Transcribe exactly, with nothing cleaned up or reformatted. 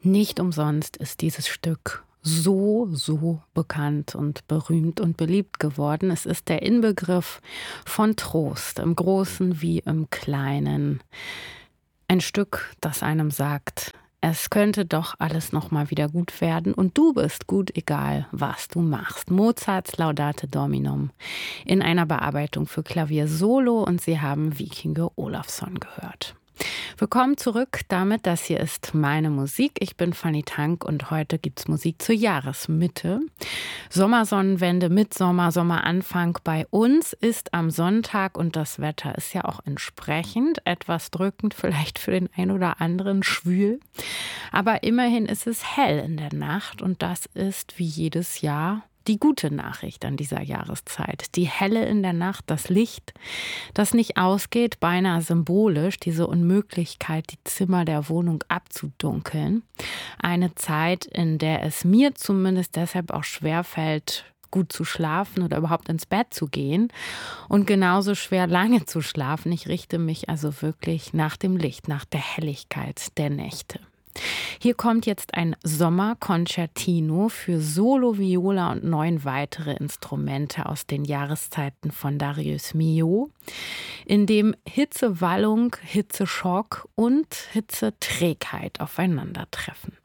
Nicht umsonst ist dieses Stück so, so bekannt und berühmt und beliebt geworden. Es ist der Inbegriff von Trost, im Großen wie im Kleinen. Ein Stück, das einem sagt, es könnte doch alles noch mal wieder gut werden und du bist gut, egal was du machst. Mozarts Laudate Dominum in einer Bearbeitung für Klavier Solo und Sie haben Wikinge Olafsson gehört. Willkommen zurück damit, das hier ist meine Musik. Ich bin Fanny Tank und heute gibt's Musik zur Jahresmitte. Sommersonnenwende, Mitsommer, Sommeranfang bei uns ist am Sonntag und das Wetter ist ja auch entsprechend etwas drückend, vielleicht für den einen oder anderen schwül. Aber immerhin ist es hell in der Nacht und das ist wie jedes Jahr die gute Nachricht an dieser Jahreszeit. Die Helle in der Nacht, das Licht, das nicht ausgeht, beinahe symbolisch, diese Unmöglichkeit, die Zimmer der Wohnung abzudunkeln. Eine Zeit, in der es mir zumindest deshalb auch schwerfällt, gut zu schlafen oder überhaupt ins Bett zu gehen und genauso schwer lange zu schlafen. Ich richte mich also wirklich nach dem Licht, nach der Helligkeit der Nächte. Hier kommt jetzt ein Sommerconcertino für Solo, Viola und neun weitere Instrumente aus den Jahreszeiten von Darius Milhaud, in dem Hitzewallung, Hitzeschock und Hitzeträgheit aufeinandertreffen.